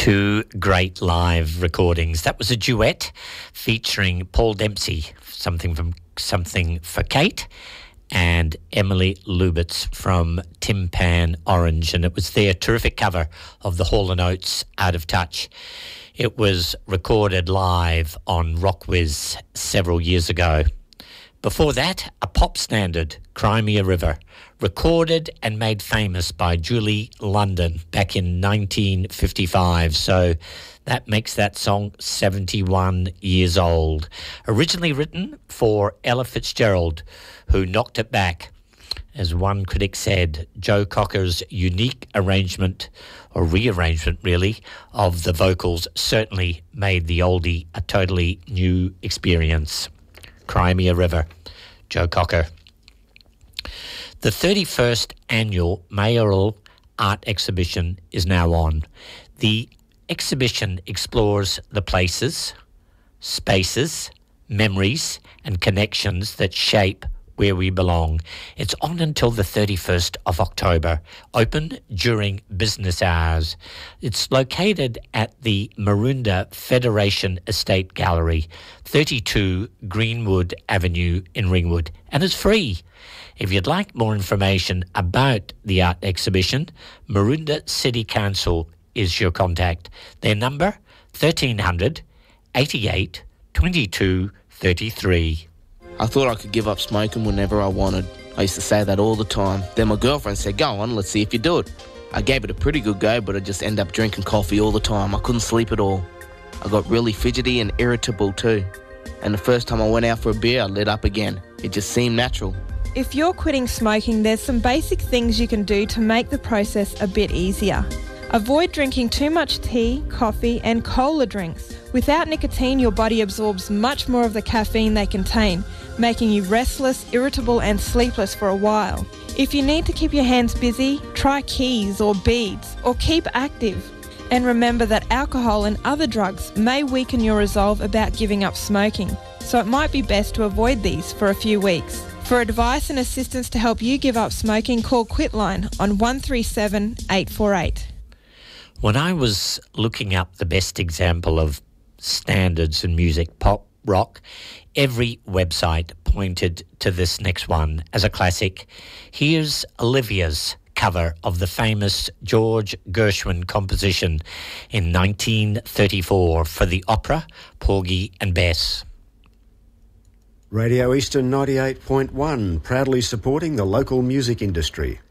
Two great live recordings. That was a duet featuring Paul Dempsey, Something for Kate, and Emily Lubitz from Tim Pan Orange, and it was their terrific cover of the Hall & Oates Out of Touch. It was recorded live on Rockwiz several years ago. Before that, a pop standard, Cry Me a River, recorded and made famous by Julie London back in 1955. So that makes that song 71 years old. Originally written for Ella Fitzgerald, who knocked it back. As one critic said, Joe Cocker's unique arrangement, or rearrangement really, of the vocals certainly made the oldie a totally new experience. Cry Me a River, Joe Cocker. The 31st annual mayoral art exhibition is now on. The exhibition explores the places, spaces, memories and connections that shape where we belong. It's on until the 31st of October, open during business hours. It's located at the Maroondah Federation Estate Gallery, 32 Greenwood Avenue in Ringwood, and it's free. If you'd like more information about the art exhibition, Maroondah City Council is your contact. Their number, 1300 88 22 33. I thought I could give up smoking whenever I wanted. I used to say that all the time. Then my girlfriend said, go on, let's see if you do it. I gave it a pretty good go, but I just ended up drinking coffee all the time. I couldn't sleep at all. I got really fidgety and irritable too. And the first time I went out for a beer, I lit up again. It just seemed natural. If you're quitting smoking, there's some basic things you can do to make the process a bit easier. Avoid drinking too much tea, coffee and cola drinks. Without nicotine, your body absorbs much more of the caffeine they contain, making you restless, irritable and sleepless for a while. If you need to keep your hands busy, try keys or beads, or keep active. And remember that alcohol and other drugs may weaken your resolve about giving up smoking, so it might be best to avoid these for a few weeks. For advice and assistance to help you give up smoking, call Quitline on 137 848. When I was looking up the best example of standards in music, pop, rock, every website pointed to this next one as a classic. Here's Olivia's cover of the famous George Gershwin composition in 1934 for the opera Porgy and Bess. Radio Eastern 98.1, proudly supporting the local music industry.